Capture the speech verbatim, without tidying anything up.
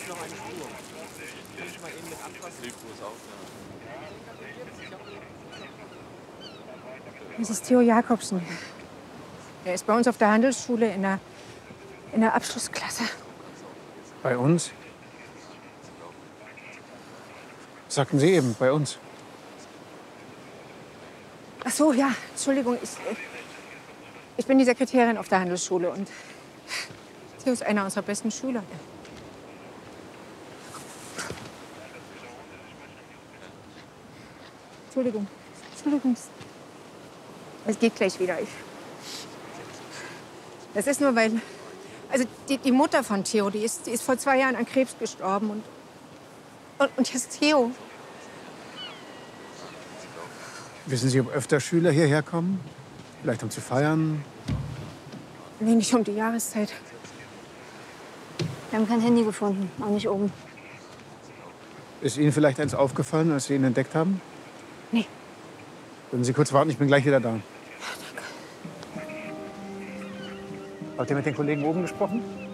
ist noch eine Spur. Kann ich mal eben mit anfassen? Hilft bloß auch, ja. Das ist Theo Jakobsen. Er ist bei uns auf der Handelsschule in der, in der Abschlussklasse. Bei uns? Sagten Sie eben, bei uns. Ach so, ja, Entschuldigung. Ich, ich bin die Sekretärin auf der Handelsschule und Theo ist einer unserer besten Schüler. Entschuldigung, Entschuldigung. Es geht gleich wieder. Ich das ist nur, weil... Also die, die Mutter von Theo, die ist, die ist vor zwei Jahren an Krebs gestorben. Und, und, und jetzt Theo. Wissen Sie, ob öfter Schüler hierher kommen? Vielleicht um zu feiern? Nee, nicht um die Jahreszeit. Wir haben kein Handy gefunden, auch nicht oben. Ist Ihnen vielleicht eins aufgefallen, als Sie ihn entdeckt haben? Nee. Würden Sie kurz warten, ich bin gleich wieder da. Habt ihr mit den Kollegen oben gesprochen?